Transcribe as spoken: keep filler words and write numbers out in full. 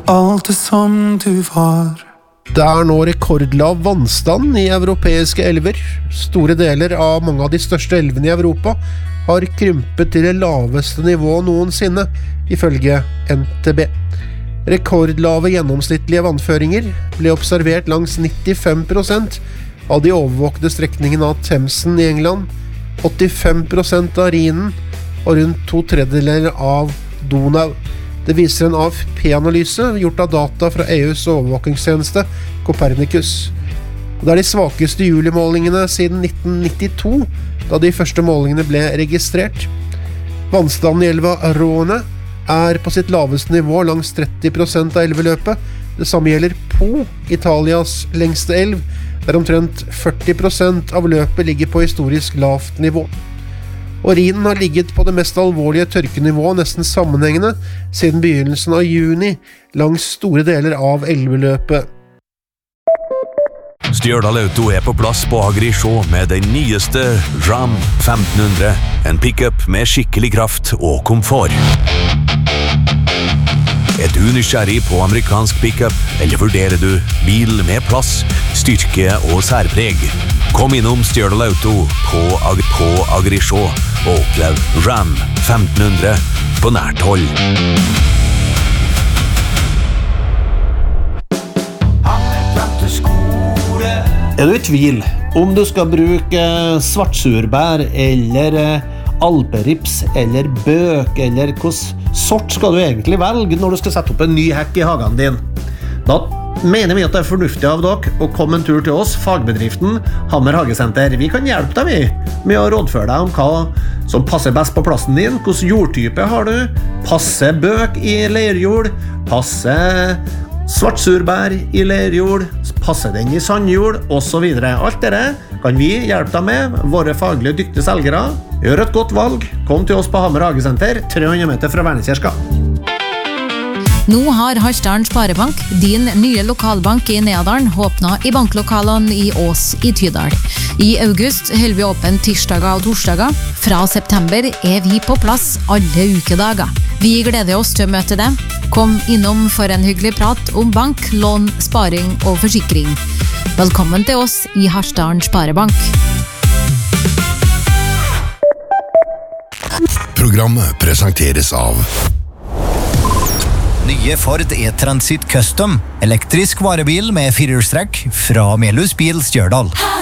Alt det som du var. Det er nå rekordlav vannstand i europeiske elver. Store deler av mange av de største elvene i Europa har krympet til det laveste nivå noensinne, ifølge N T B. Rekordlave gjennomsnittlige vannføringer ble observert langs nittifem prosent av de overvåkede strekningene av Themsen i England, åttifem prosent av Rhinen og rundt to tredjedeler av Donau. Det viser en A F P-analyse gjort av data fra E U's overvåkingstjeneste Copernicus. Det er de svakeste julimålingene siden nitten nittito, da de første målingene ble registrert. Vannstanden i elva Rhône er på sitt laveste nivå langs tretti prosent av elveløpet. Det samme gjelder Po, Italias lengste elv, der omtrent førti prosent av løpet ligger på historisk lavt nivå. Og Rhinen har ligget på det mest alvorlige tørkenivået nesten sammenhengende siden begynnelsen av juni langs store deler av elveløpet. Stjørdal Auto er på plass på Agri-Sjå med den nyeste Ram femten hundre, en pick-up med skikkelig kraft og komfort. Er du nysgjerrig på amerikansk pick-up, eller vurderer du bil med plass, styrke og særpreg? Kom innom Stjørdal Auto på, Ag på Agri-Sjå og opplev Ram femten hundre på nært hold. Er du i tvil om du skal bruke svartsurbær eller alperips eller bøk, eller hvilken sort skal du egentlig velge når du skal sette opp en ny hekk i hagen din? Da mener vi at det er fornuftig av dere å komme en tur til oss, fagbedriften Hammer Hagesenter. Vi kan hjelpe deg med å rådføre deg om hva som passer best på plassen din. Hvilken jordtype har du? Passe bøk i leirjord? Passe svartsurbær i leirjord? Passe den i sandjord? Og så videre. Alt dette kan vi hjelpe deg med, våre faglige dyktige selgere. Gjør et godt valg. Kom til oss på Hammer Hagesenter, tre hundre meter fra Vernekjerska. Nå har Harstad Sparebank, din nye lokalbank i Neadalen, åpnet i banklokalene i Ås i Tydal. I august holder vi åpen tirsdager og torsdager. Fra september er vi på plass alle ukedager. Vi gleder oss til å møte deg. Kom innom for en hyggelig prat om bank, lån, sparing og forsikring. Velkommen til oss i Harstad Sparebank. Programmet presenteres av Nye Ford E-Transit Custom, elektrisk varebil med firehjulstrekk fra Melhus Bil Stjørdal.